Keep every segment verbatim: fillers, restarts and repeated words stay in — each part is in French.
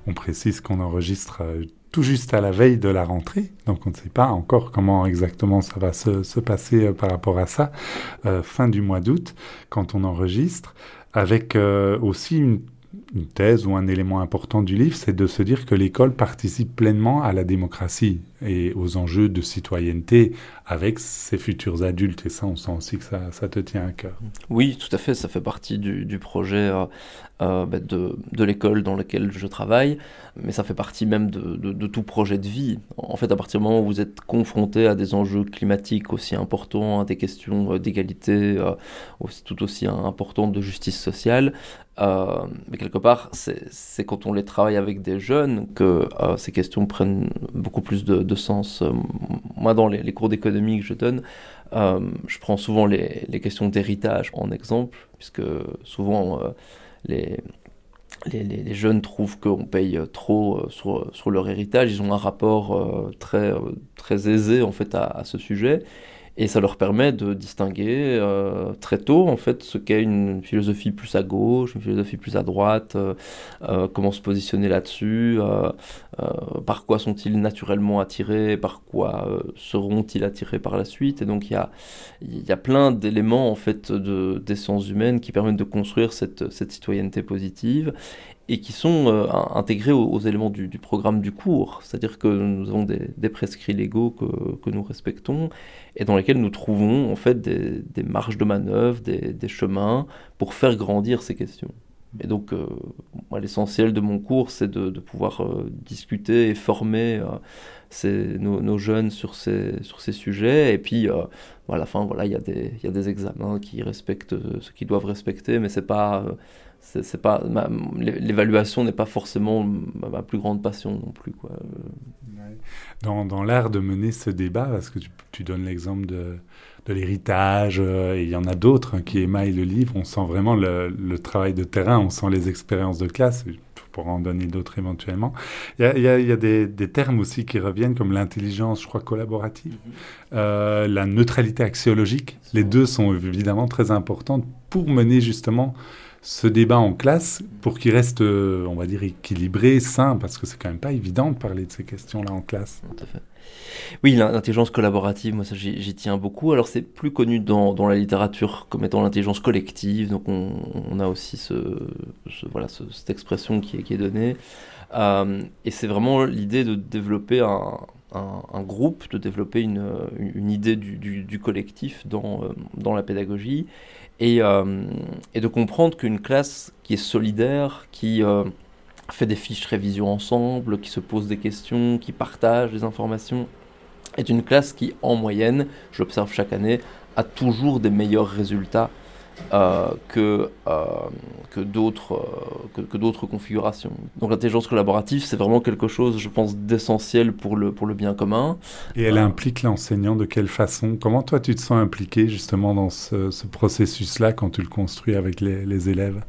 On précise qu'on enregistre euh, tout juste à la veille de la rentrée, donc on ne sait pas encore comment exactement ça va se, se passer euh, par rapport à ça, euh, fin du mois d'août, quand on enregistre, avec euh, aussi une, une thèse ou un élément important du livre, c'est de se dire que l'école participe pleinement à la démocratie et aux enjeux de citoyenneté avec ses futurs adultes, et ça, on sent aussi que ça, ça te tient à cœur. Oui, tout à fait, ça fait partie du, du projet euh, euh, bah, de, de l'école dans laquelle je travaille, mais ça fait partie même de, de, de tout projet de vie. En fait, à partir du moment où vous êtes confronté à des enjeux climatiques aussi importants, à des questions euh, d'égalité, euh, aussi, tout aussi hein, importantes de justice sociale, euh, mais quelque part, c'est, c'est quand on les travaille avec des jeunes que euh, ces questions prennent beaucoup plus de, de sens. Euh, Moi, dans les, les cours d'économie que je donne, euh, je prends souvent les, les questions d'héritage en exemple, puisque souvent euh, les, les, les, les jeunes trouvent qu'on paye trop euh, sur, sur leur héritage. Ils ont un rapport euh, très, euh, très aisé en fait à, à ce sujet. Et ça leur permet de distinguer euh, très tôt en fait ce qu'est une philosophie plus à gauche, une philosophie plus à droite, euh, euh, comment se positionner là-dessus, euh, euh, par quoi sont-ils naturellement attirés, par quoi euh, seront-ils attirés par la suite. Et donc il y a, il y a plein d'éléments en fait de, des sciences humaines qui permettent de construire cette, cette citoyenneté positive et qui sont euh, intégrés aux, aux éléments du, du programme du cours. C'est-à-dire que nous avons des, des prescrits légaux que, que nous respectons et dans lesquels nous trouvons en fait des, des marges de manœuvre, des, des chemins pour faire grandir ces questions. Et donc, euh, moi, l'essentiel de mon cours, c'est de, de pouvoir euh, discuter et former euh, ces, nos, nos jeunes sur ces, sur ces sujets. Et puis, euh, à la fin, voilà, il y a des, il y a des examens qui respectent ce qu'ils doivent respecter, mais c'est pas, euh, c'est, c'est pas, ma- l'évaluation n'est pas forcément ma, ma plus grande passion non plus, quoi. Ouais. Dans, dans l'art de mener ce débat, parce que tu, tu donnes l'exemple de, de l'héritage, euh, et il y en a d'autres hein, qui émaillent le livre, on sent vraiment le, le travail de terrain, on sent les expériences de classe, pour en donner d'autres éventuellement. Il y a, il y a, il y a des, des termes aussi qui reviennent, comme l'intelligence, je crois, collaborative, Mm-hmm. euh, la neutralité axiologique. Les deux sont évidemment très importantes pour mener justement ce débat en classe pour qu'il reste, euh, on va dire, équilibré, sain, parce que c'est quand même pas évident de parler de ces questions-là en classe. Tout à fait. Oui, l'in- l'intelligence collaborative, moi ça j'y, j'y tiens beaucoup. Alors c'est plus connu dans, dans la littérature comme étant l'intelligence collective, donc on, on a aussi ce, ce- voilà, ce- cette expression qui est, qui est donnée. Euh, et c'est vraiment l'idée de développer un, un- un groupe, de développer une, une- une idée du, du- du collectif dans, euh, dans la pédagogie, et, euh, et de comprendre qu'une classe qui est solidaire, qui... euh, fait des fiches révision ensemble, qui se pose des questions, qui partage des informations, est une classe qui, en moyenne, je l'observe chaque année, a toujours des meilleurs résultats euh, que, euh, que, d'autres, euh, que, que d'autres configurations. Donc l'intelligence collaborative, c'est vraiment quelque chose, je pense, d'essentiel pour le, pour le bien commun. Et elle implique l'enseignant de quelle façon? Comment toi tu te sens impliqué justement dans ce, ce processus-là quand tu le construis avec les, les élèves?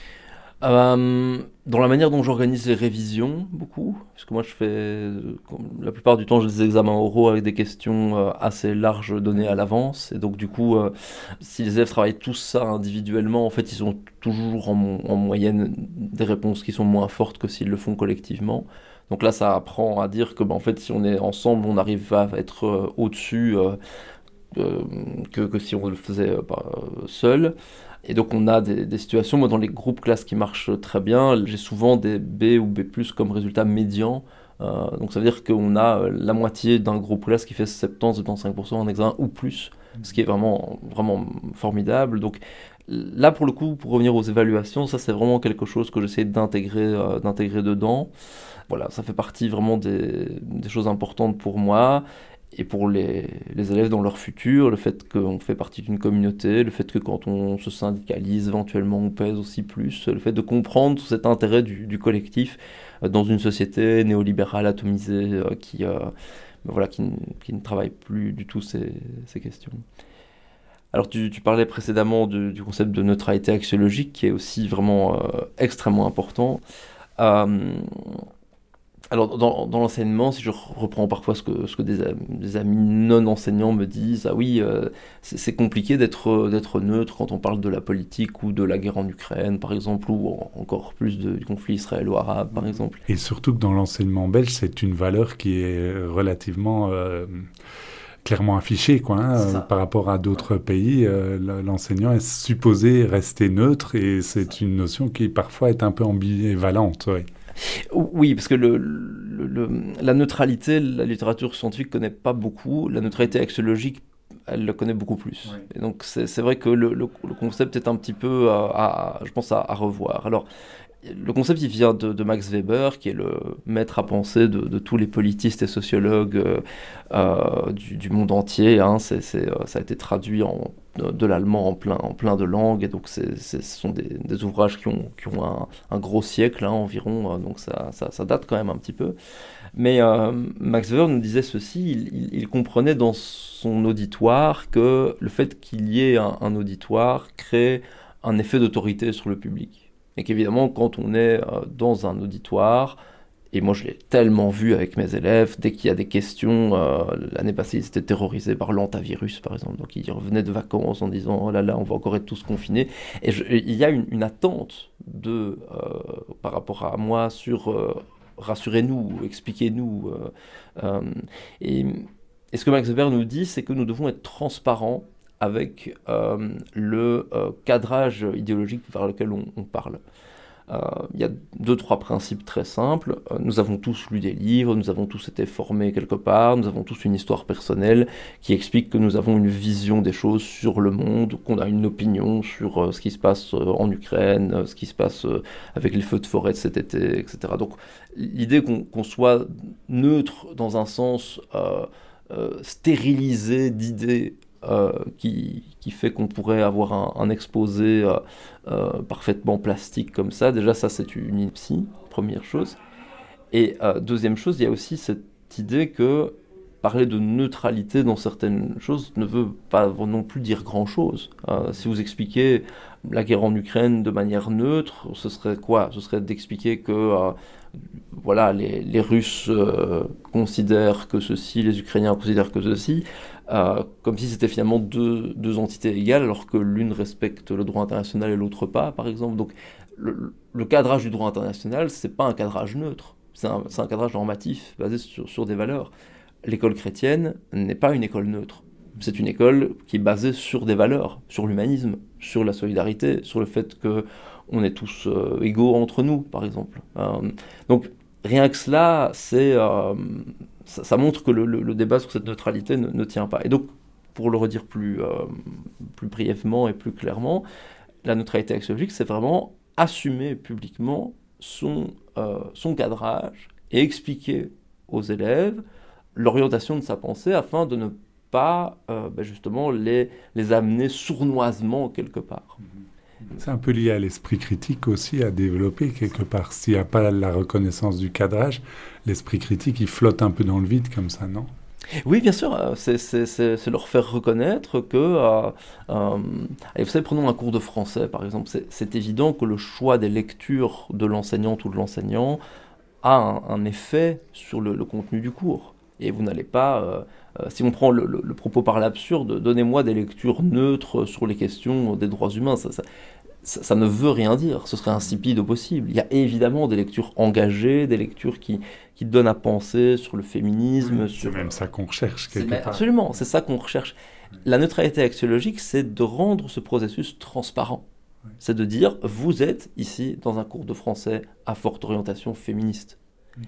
Euh, dans la manière dont j'organise les révisions, beaucoup, parce que moi je fais, euh, comme- la plupart du temps j'ai des examens oraux avec des questions euh, assez larges données à l'avance, et donc du coup, euh, si les élèves travaillent tous ça individuellement, en fait ils ont toujours en, mo- en moyenne des réponses qui sont moins fortes que s'ils le font collectivement. Donc là ça apprend à dire que bah, en fait si on est ensemble, on arrive à être euh, au-dessus euh, euh, que, que si on le faisait euh, par- euh, seul. Et donc on a des, des situations, moi dans les groupes classes qui marchent très bien, j'ai souvent des B ou B plus comme résultat médian. Euh, donc ça veut dire qu'on a euh, la moitié d'un groupe classe qui fait soixante-dix à soixante-quinze pour cent en examen ou plus, ce qui est vraiment, vraiment formidable. Donc là pour le coup, pour revenir aux évaluations, ça c'est vraiment quelque chose que j'essaie d'intégrer, euh, d'intégrer dedans. Voilà, ça fait partie vraiment des, des choses importantes pour moi et pour les, les élèves dans leur futur, le fait qu'on fait partie d'une communauté, le fait que quand on se syndicalise, éventuellement on pèse aussi plus, le fait de comprendre cet intérêt du, du collectif euh, dans une société néolibérale atomisée euh, qui, euh, ben voilà, qui, n- qui ne travaille plus du tout ces, ces questions. Alors tu, tu parlais précédemment de- du concept de neutralité axiologique qui est aussi vraiment euh, extrêmement important. Euh, Alors, dans, dans l'enseignement, si je reprends parfois ce que, ce que des, des amis non-enseignants me disent, ah oui, euh, c'est, c'est compliqué d'être, d'être neutre quand on parle de la politique ou de la guerre en Ukraine, par exemple, ou en- encore plus de- du conflit israélo-arabe, par exemple. Et surtout que dans l'enseignement belge, c'est une valeur qui est relativement euh, clairement affichée, quoi, hein, C'est euh, ça. par rapport à d'autres pays. Euh, l- l'enseignant est supposé rester neutre et c'est une notion qui parfois est un peu ambivalente. Ouais. Oui, parce que le, le- le- la neutralité, la littérature scientifique ne connaît pas beaucoup. La neutralité axiologique, elle le connaît beaucoup plus. Ouais. Et donc, c'est c'est vrai que le, le- le concept est un petit peu, à, à- je pense, à, à revoir. Alors, le concept, il vient de, de Max Weber, qui est le maître à penser de, de tous les politistes et sociologues euh, euh, du, du monde entier. Hein. C'est, c'est, euh, ça a été traduit en, de, de l'allemand en plein, en plein de langues, et donc c'est, c'est- ce sont des, des ouvrages qui ont, qui ont un, un gros siècle hein, environ, euh, donc ça, ça, ça date quand même un petit peu. Mais euh, Max Weber nous disait ceci, il, il- il comprenait dans son auditoire que le fait qu'il y ait un, un auditoire crée un effet d'autorité sur le public. Et qu'évidemment, quand on est euh, dans un auditoire, et moi je l'ai tellement vu avec mes élèves, dès qu'il y a des questions, euh, l'année passée ils étaient terrorisés par l'antavirus par exemple, donc ils revenaient de vacances en disant oh là là on va encore être tous confinés, et je- il y a une, une attente de, euh, par rapport à moi sur euh, rassurez-nous, expliquez-nous, euh, euh, et, et ce que Max Weber nous dit c'est que nous devons être transparents avec euh, le euh, cadrage idéologique vers lequel on, on parle. Euh, Il y a deux, trois principes très simples. Euh, nous avons tous lu des livres, nous avons tous été formés quelque part, nous avons tous une histoire personnelle qui explique que nous avons une vision des choses sur le monde, qu'on a une opinion sur euh, ce qui se passe euh, en Ukraine, euh, ce qui se passe euh, avec les feux de forêt de cet été, et cetera. Donc l'idée qu'on qu'on soit neutre dans un sens euh, euh, stérilisé d'idées euh, qui, qui fait qu'on pourrait avoir un, un exposé euh, euh, parfaitement plastique comme ça. Déjà, ça, c'est une ineptie, première chose. Et euh, deuxième chose, il y a aussi cette idée que parler de neutralité dans certaines choses ne veut pas non plus dire grand-chose. Euh, si vous expliquez la guerre en Ukraine de manière neutre, ce serait quoi? Ce serait d'expliquer que euh, voilà, les, les Russes euh, considèrent que ceci, les Ukrainiens considèrent que ceci, euh, comme si c'était finalement deux, deux entités égales, alors que l'une respecte le droit international et l'autre pas, par exemple. Donc le, le cadrage du droit international, c'est pas un cadrage neutre, c'est un, c'est un cadrage normatif basé sur, sur des valeurs. L'école chrétienne n'est pas une école neutre. C'est une école qui est basée sur des valeurs, sur l'humanisme, sur la solidarité, sur le fait que on est tous euh, égaux entre nous, par exemple. Euh, donc rien que cela, c'est, euh, ça, ça montre que le, le- le débat sur cette neutralité ne, ne tient pas. Et donc, pour le redire plus, euh, plus brièvement et plus clairement, la neutralité axiologique, c'est vraiment assumer publiquement son, euh, son cadrage et expliquer aux élèves l'orientation de sa pensée afin de ne pas euh, ben justement les, les amener sournoisement quelque part. C'est un peu lié à l'esprit critique aussi à développer quelque part. S'il n'y a pas la reconnaissance du cadrage, l'esprit critique, il flotte un peu dans le vide comme ça, non? Oui, bien sûr, euh, c'est c'est- c'est- c'est leur faire reconnaître que, euh, euh, allez, vous savez, prenons un cours de français par exemple, c'est c'est évident que le choix des lectures de l'enseignante ou de l'enseignant a un, un effet sur le, le contenu du cours. Et vous n'allez pas, euh, euh, si on prend le, le- le propos par l'absurde, donnez-moi des lectures neutres sur les questions des droits humains, ça, ça, ça- ça ne veut rien dire, ce serait insipide au possible. Il y a évidemment des lectures engagées, des lectures qui, qui donnent à penser sur le féminisme, C'est sur... même ça qu'on recherche C'est- quelque mais part. absolument, c'est ça qu'on recherche. La neutralité axiologique, c'est de rendre ce processus transparent. C'est de dire, vous êtes ici dans un cours de français à forte orientation féministe.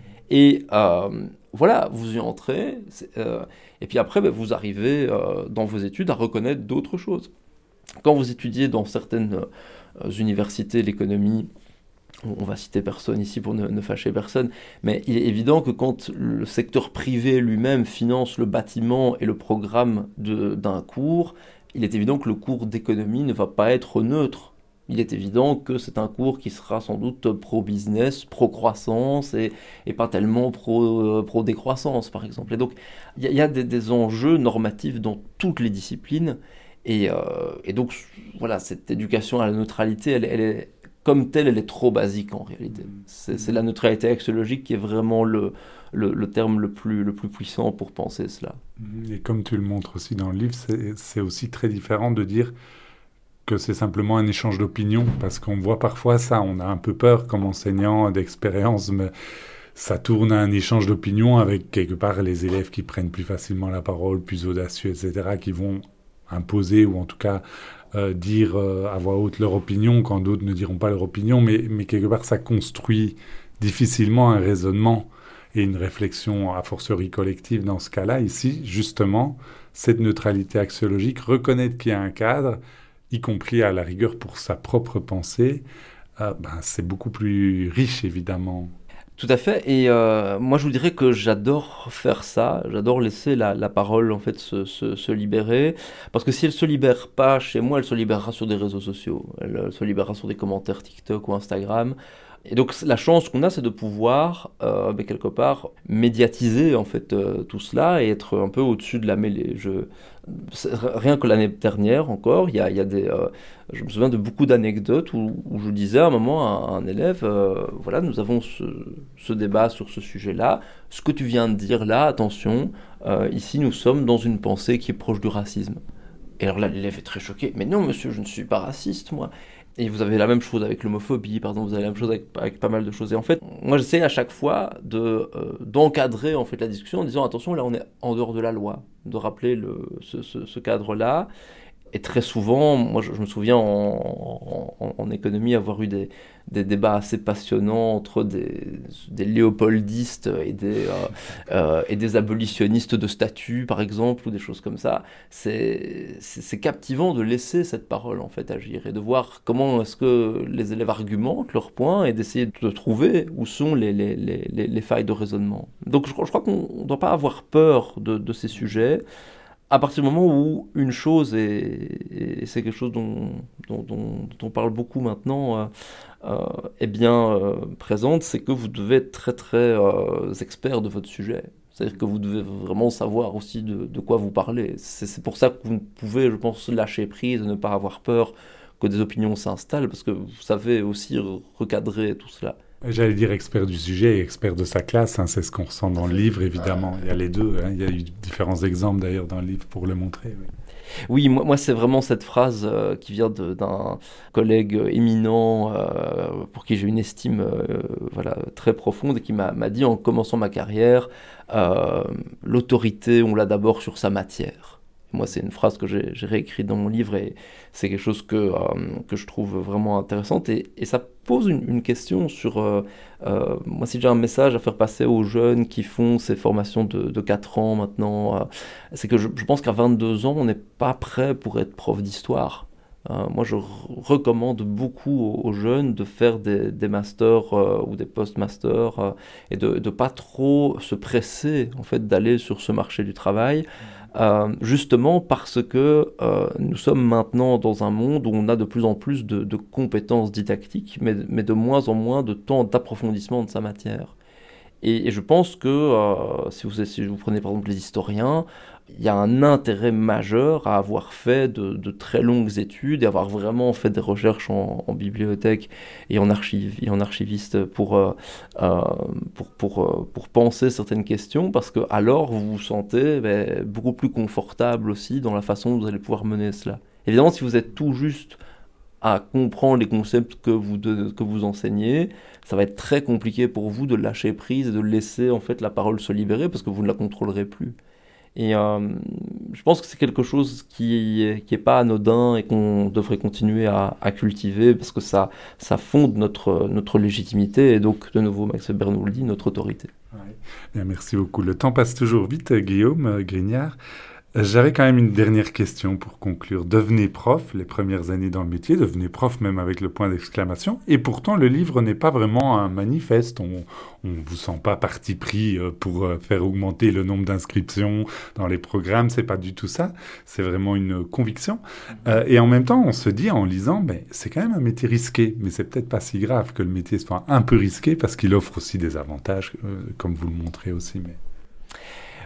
Et euh, voilà, vous y entrez, c'est, euh, et puis après, ben, vous arrivez euh, dans vos études à reconnaître d'autres choses. Quand vous étudiez dans certaines euh, universités l'économie, on, on va citer personne ici pour ne, ne fâcher personne, mais il est évident que quand le secteur privé lui-même finance le bâtiment et le programme de- d'un cours, il est évident que le cours d'économie ne va pas être neutre. Il est évident que c'est un cours qui sera sans doute pro-business, pro-croissance et, et pas tellement pro, euh, pro-décroissance, par exemple. Et donc, il y a, il y a des, des enjeux normatifs dans toutes les disciplines. Et, euh, et donc, voilà, cette éducation à la neutralité, elle, elle est comme telle, elle est trop basique en réalité. C'est, c'est la neutralité axiologique qui est vraiment le, le, le terme le plus, le plus puissant pour penser cela. Et comme tu le montres aussi dans le livre, c'est, c'est aussi très différent de dire que c'est simplement un échange d'opinions, parce qu'on voit parfois ça, on a un peu peur comme enseignant d'expérience, mais ça tourne à un échange d'opinions avec quelque part les élèves qui prennent plus facilement la parole, plus audacieux, et cetera, qui vont imposer ou en tout cas euh, dire euh, à voix haute leur opinion quand d'autres ne diront pas leur opinion, mais, mais quelque part ça construit difficilement un raisonnement et une réflexion a fortiori collective dans ce cas-là. Ici, justement, cette neutralité axiologique, reconnaître qu'il y a un cadre, y compris à la rigueur pour sa propre pensée, euh, ben, c'est beaucoup plus riche, évidemment. Tout à fait, et euh, moi je vous dirais que j'adore faire ça, j'adore laisser la, la parole en fait se, se, se libérer, parce que si elle se libère pas chez moi, elle se libérera sur des réseaux sociaux, elle, elle se libérera sur des commentaires TikTok ou Instagram. Et donc la chance qu'on a, c'est de pouvoir, euh, ben, quelque part, médiatiser en fait euh, tout cela et être un peu au-dessus de la mêlée. Je, rien que l'année dernière encore, il y a, il y a des, euh, je me souviens de beaucoup d'anecdotes où, où je disais à un moment à un élève, euh, voilà, nous avons ce, ce débat sur ce sujet-là. Ce que tu viens de dire là, attention, euh, ici nous sommes dans une pensée qui est proche du racisme. Et alors là, l'élève est très choqué. Mais non, monsieur, je ne suis pas raciste, moi. Et vous avez la même chose avec l'homophobie, pardon, vous avez la même chose avec, avec pas mal de choses. Et en fait, moi j'essaie à chaque fois de, euh, d'encadrer en fait la discussion en disant attention, là on est en dehors de la loi, de rappeler le, ce, ce, ce cadre-là. Et très souvent, moi je, je me souviens en, en, en économie avoir eu des, des débats assez passionnants entre des, des léopoldistes et des, euh, euh, et des abolitionnistes de statut, par exemple, ou des choses comme ça. C'est, c'est, c'est captivant de laisser cette parole en fait agir et de voir comment est-ce que les élèves argumentent leurs points et d'essayer de trouver où sont les, les, les, les, les failles de raisonnement. Donc je, je crois qu'on ne doit pas avoir peur de, de ces sujets. À partir du moment où une chose, et, et c'est quelque chose dont, dont, dont, dont on parle beaucoup maintenant, euh, euh, est bien euh, présente, c'est que vous devez être très très euh, expert de votre sujet. C'est-à-dire que vous devez vraiment savoir aussi de, de quoi vous parlez. C'est, c'est pour ça que vous pouvez, je pense, lâcher prise et ne pas avoir peur que des opinions s'installent, parce que vous savez aussi recadrer tout cela. J'allais dire expert du sujet et expert de sa classe, hein, c'est ce qu'on ressent dans le livre, évidemment. Il y a les deux, hein, il y a eu différents exemples d'ailleurs dans le livre pour le montrer. Oui, oui moi, moi c'est vraiment cette phrase euh, qui vient de, d'un collègue éminent euh, pour qui j'ai une estime euh, voilà, très profonde et qui m'a, m'a dit en commençant ma carrière, euh, l'autorité, on l'a d'abord sur sa matière. Moi, c'est une phrase que j'ai, j'ai réécrite dans mon livre et c'est quelque chose que, euh, que je trouve vraiment intéressante. Et, et ça pose une, une question sur... Euh, euh, moi, si j'ai un message à faire passer aux jeunes qui font ces formations de, de quatre ans maintenant, euh, c'est que je, je pense qu'à vingt-deux ans, on n'est pas prêt pour être prof d'histoire. Euh, moi, je r- recommande beaucoup aux, aux jeunes de faire des, des masters euh, ou des post-masters euh, et de ne pas trop se presser en fait, d'aller sur ce marché du travail. Euh, justement parce que euh, nous sommes maintenant dans un monde où on a de plus en plus de, de compétences didactiques, mais, mais de moins en moins de temps d'approfondissement de sa matière. Et, et je pense que euh, si, vous, si vous prenez par exemple les historiens, il y a un intérêt majeur à avoir fait de, de très longues études et avoir vraiment fait des recherches en, en bibliothèque et en, archive, et en archiviste pour, euh, euh, pour, pour, euh, pour penser certaines questions, parce que alors vous vous sentez ben, beaucoup plus confortable aussi dans la façon dont vous allez pouvoir mener cela. Évidemment, si vous êtes tout juste à comprendre les concepts que vous, de, que vous enseignez, ça va être très compliqué pour vous de lâcher prise et de laisser en fait la parole se libérer parce que vous ne la contrôlerez plus. Et euh, je pense que c'est quelque chose qui n'est qui est pas anodin et qu'on devrait continuer à, à cultiver parce que ça, ça fonde notre, notre légitimité et donc, de nouveau, Max Weber nous le dit, notre autorité. ouais. Bien, merci beaucoup. Le temps passe toujours vite, Guillaume Grignard. J'avais quand même une dernière question pour conclure. Devenez prof, les premières années dans le métier, devenez prof même avec le point d'exclamation. Et pourtant, le livre n'est pas vraiment un manifeste. On ne vous sent pas parti pris pour faire augmenter le nombre d'inscriptions dans les programmes. C'est pas du tout ça. C'est vraiment une conviction. Euh, et en même temps, on se dit en lisant, ben, c'est quand même un métier risqué. Mais c'est peut-être pas si grave que le métier soit un peu risqué parce qu'il offre aussi des avantages, euh, comme vous le montrez aussi. Mais...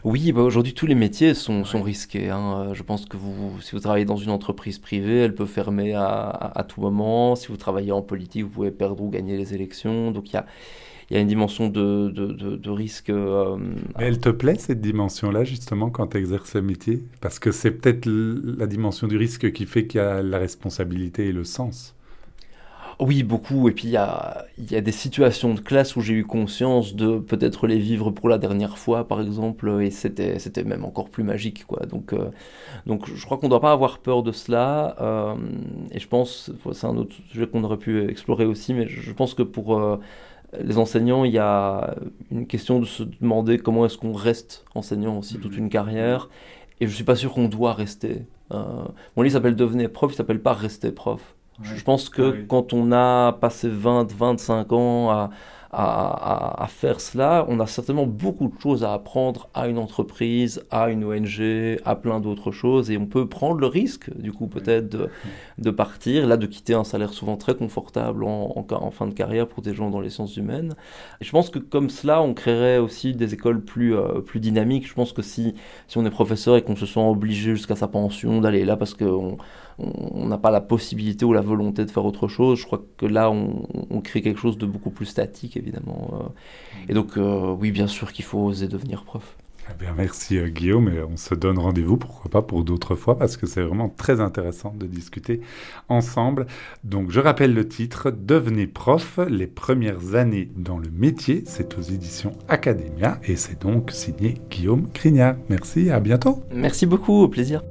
Oui, bah aujourd'hui tous les métiers sont, sont risqués, hein. Euh, Je pense que vous, si vous travaillez dans une entreprise privée, elle peut fermer à, à- à tout moment. Si vous travaillez en politique, vous pouvez perdre ou gagner les élections. Donc il y a, il y a une dimension de, de, de, de risque. euh, Mais elle te plaît, cette dimension-là, justement, quand tu exerces ce métier? Parce que c'est peut-être l- la dimension du risque qui fait qu'il y a la responsabilité et le sens. Oui, beaucoup. Et puis il y a, il y a des situations de classe où j'ai eu conscience de peut-être les vivre pour la dernière fois, par exemple, et c'était, c'était même encore plus magique, quoi. Donc, euh, donc je crois qu'on ne doit pas avoir peur de cela. euh, et je pense, c'est un autre sujet qu'on aurait pu explorer aussi, mais je pense que pour euh, les enseignants, il y a une question de se demander comment est-ce qu'on reste enseignant aussi toute une carrière. Et je suis pas sûr qu'on doit rester. Euh, mon livre s'appelle Devenez prof, il s'appelle pas Rester prof. Je je Ouais. pense Ah que oui. quand on a passé vingt, vingt-cinq ans à, à, à- à faire cela, on a certainement beaucoup de choses à apprendre à une entreprise, à une O N G, à plein d'autres choses. Et on peut prendre le risque, du coup, Oui. peut-être de, de partir, là, de quitter un salaire souvent très confortable en, en, en fin de carrière pour des gens dans les sciences humaines. Et je pense que comme cela, on créerait aussi des écoles plus, euh, plus dynamiques. Je pense que si, si on est professeur et qu'on se sent obligé jusqu'à sa pension d'aller là parce qu'on on n'a pas la possibilité ou la volonté de faire autre chose, je crois que là, on, on crée quelque chose de beaucoup plus statique, évidemment. euh. Et donc, euh, oui, bien sûr qu'il faut oser devenir prof. Eh bien, merci euh, Guillaume, et on se donne rendez-vous, pourquoi pas, pour d'autres fois, parce que c'est vraiment très intéressant de discuter ensemble. Donc, je rappelle le titre, Devenez prof, les premières années dans le métier. C'est aux éditions Academia, et c'est donc signé Guillaume Crignard. Merci, à bientôt. Merci beaucoup, au plaisir.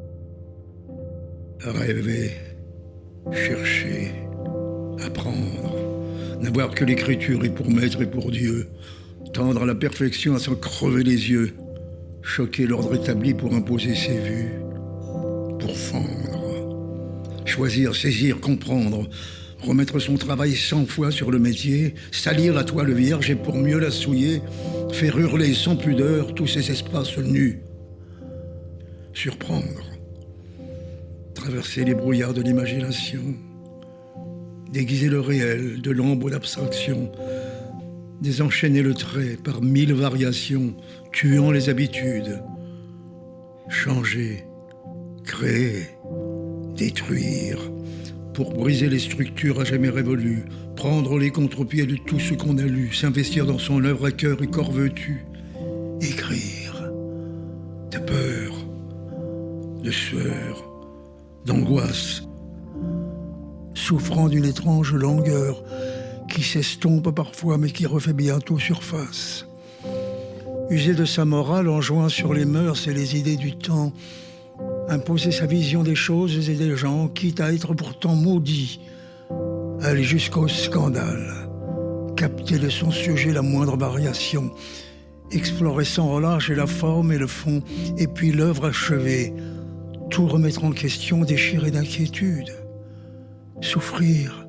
Rêver, chercher, apprendre, n'avoir que l'écriture et pour maître et pour Dieu, tendre à la perfection à s'en crever les yeux, choquer l'ordre établi pour imposer ses vues, pour fendre, choisir, saisir, comprendre, remettre son travail cent fois sur le métier, salir la toile vierge et pour mieux la souiller, faire hurler sans pudeur tous ces espaces nus, surprendre, traverser les brouillards de l'imagination, déguiser le réel de l'ombre d'abstraction, désenchaîner le trait par mille variations, tuant les habitudes, changer, créer, détruire, pour briser les structures à jamais révolues, prendre les contre-pieds de tout ce qu'on a lu, s'investir dans son œuvre à cœur et corps vêtu, écrire, de peur, de sueur, d'angoisse, souffrant d'une étrange langueur qui s'estompe parfois mais qui refait bientôt surface. User de sa morale en jouant sur les mœurs et les idées du temps, imposer sa vision des choses et des gens, quitte à être pourtant maudit, aller jusqu'au scandale, capter de son sujet la moindre variation, explorer sans relâche la forme et le fond, et puis l'œuvre achevée, tout remettre en question, déchiré d'inquiétude, souffrir,